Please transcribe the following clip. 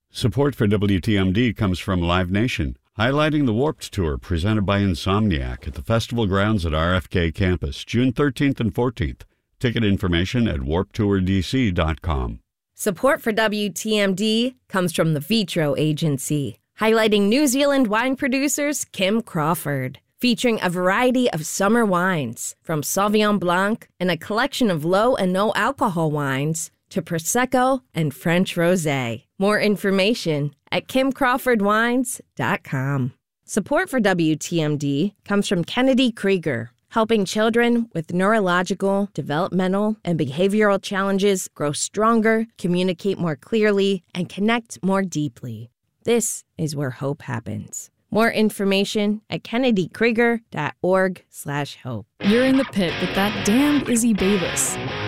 Support for WTMD comes from Live Nation, highlighting the Warped Tour presented by Insomniac at the festival grounds at RFK campus, June 13th and 14th. Ticket information at warptourdc.com. Support for WTMD comes from the Vitro Agency, highlighting New Zealand wine producers Kim Crawford, featuring a variety of summer wines, from Sauvignon Blanc and a collection of low and no alcohol wines to Prosecco and French Rosé. More information at kimcrawfordwines.com. Support for WTMD comes from Kennedy Krieger, helping children with neurological, developmental, and behavioral challenges grow stronger, communicate more clearly, and connect more deeply. This is where hope happens. More information at kennedykrieger.org/hope. You're in the pit with that damn Izzy Bayless.